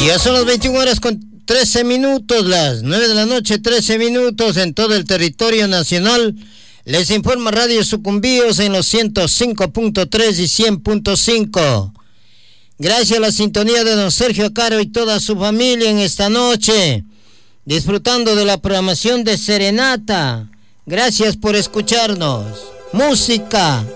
Ya son las 21 horas con 13 minutos, las 9 de la noche, 13 minutos en todo el territorio nacional. Les informa Radio Sucumbíos en los 105.3 y 100.5. Gracias a la sintonía de don Sergio Caro y toda su familia en esta noche, disfrutando de la programación de Serenata. Gracias por escucharnos. Música,